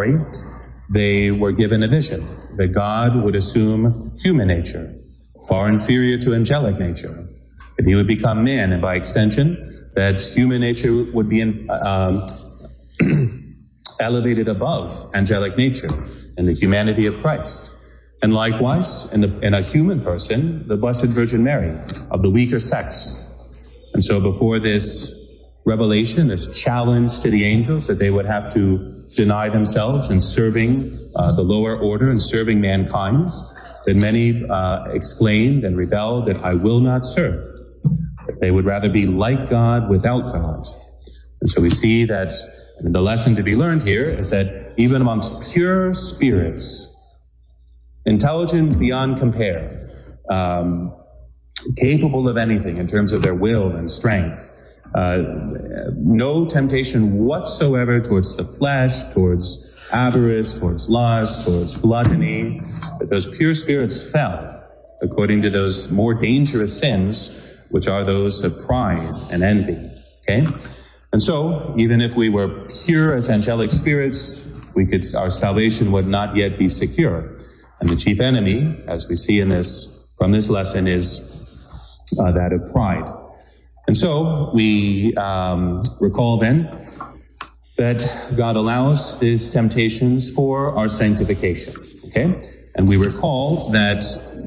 story, they were given a vision that God would assume human nature, far inferior to angelic nature, that he would become man, and by extension, that human nature would be elevated above angelic nature in the humanity of Christ. And likewise, in a human person, the Blessed Virgin Mary, of the weaker sex. And so before this revelation, this challenge to the angels that they would have to deny themselves in serving the lower order and serving mankind, that many exclaimed and rebelled that I will not serve. That they would rather be like God without God. And so we see that the lesson to be learned here is that even amongst pure spirits, intelligent beyond compare, capable of anything in terms of their will and strength, no temptation whatsoever towards the flesh, towards avarice, towards lust, towards gluttony, that those pure spirits fell according to those more dangerous sins, which are those of pride and envy. Okay? And so, even if we were pure as angelic spirits, our salvation would not yet be secure. And the chief enemy, as we see from this lesson, is that of pride. And so we recall then that God allows these temptations for our sanctification. Okay? And we recall that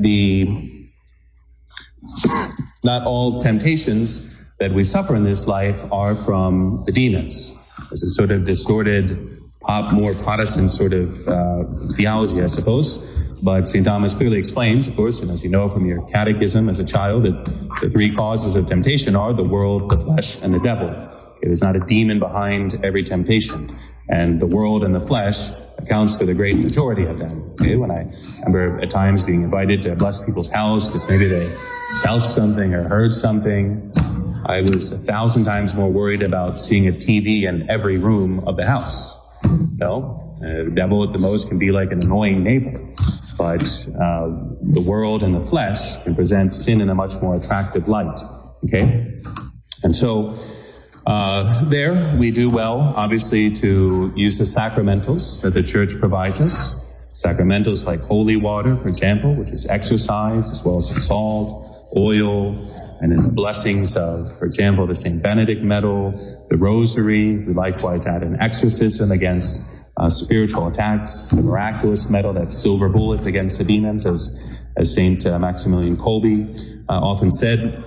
not all temptations that we suffer in this life are from the demons. This is sort of distorted, more Protestant sort of theology, I suppose. But St. Thomas clearly explains, of course, and as you know from your catechism as a child, that the three causes of temptation are the world, the flesh, and the devil. There's not a demon behind every temptation. And the world and the flesh accounts for the great majority of them. Okay? When I remember at times being invited to bless people's house because maybe they felt something or heard something, I was 1,000 times more worried about seeing a TV in every room of the house. The devil at the most can be like an annoying neighbor. But the world and the flesh can present sin in a much more attractive light. Okay? And so there we do well, obviously, to use the sacramentals that the Church provides us. Sacramentals like holy water, for example, which is exorcised, as well as the salt, oil, and then the blessings of, for example, the St. Benedict medal, the rosary. We likewise add an exorcism against spiritual attacks, the miraculous medal, that silver bullet against the demons, as St. Maximilian Kolbe often said.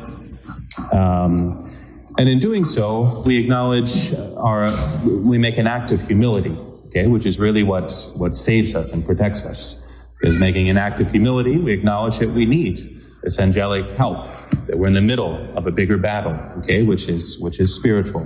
And in doing so, we acknowledge we make an act of humility, okay, which is really what saves us and protects us. Because making an act of humility, we acknowledge that we need this angelic help, that we're in the middle of a bigger battle, okay, which is spiritual.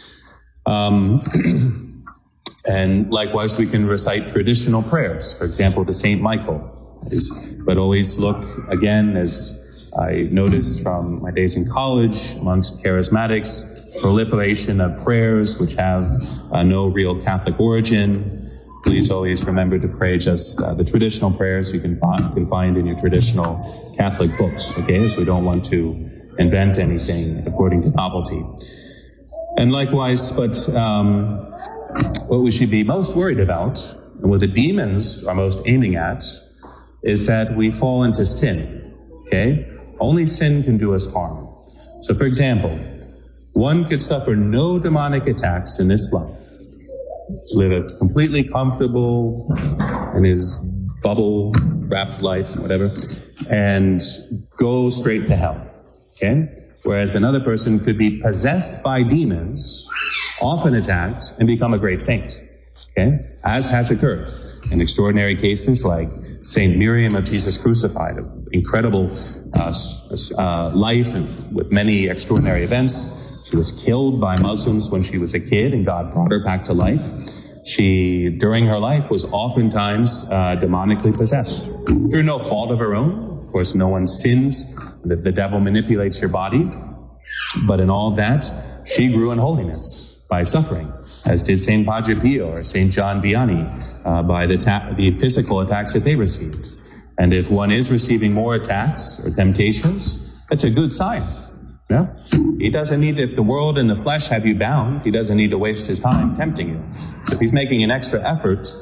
And likewise, we can recite traditional prayers, for example, to St. Michael. But always look, again, as I noticed from my days in college, amongst charismatics, proliferation of prayers which have no real Catholic origin. Please always remember to pray just the traditional prayers you can find in your traditional Catholic books, okay, as we don't want to invent anything according to novelty. And likewise, but what we should be most worried about, and what the demons are most aiming at, is that we fall into sin, okay? Only sin can do us harm. So, for example, one could suffer no demonic attacks in this life, live a completely comfortable in his bubble-wrapped life, whatever, and go straight to hell, okay? Whereas another person could be possessed by demons, often attacked, and become a great saint, okay? As has occurred in extraordinary cases like Saint Miriam of Jesus Crucified, an incredible life and with many extraordinary events. She was killed by Muslims when she was a kid, and God brought her back to life. She, during her life, was oftentimes demonically possessed through no fault of her own. Of course, no one sins. The devil manipulates your body. But in all that, she grew in holiness by suffering, as did St. Padre Pio or St. John Vianney by the physical attacks that they received. And if one is receiving more attacks or temptations, that's a good sign. Yeah? He doesn't need, if the world and the flesh have you bound, he doesn't need to waste his time tempting you. So if he's making an extra effort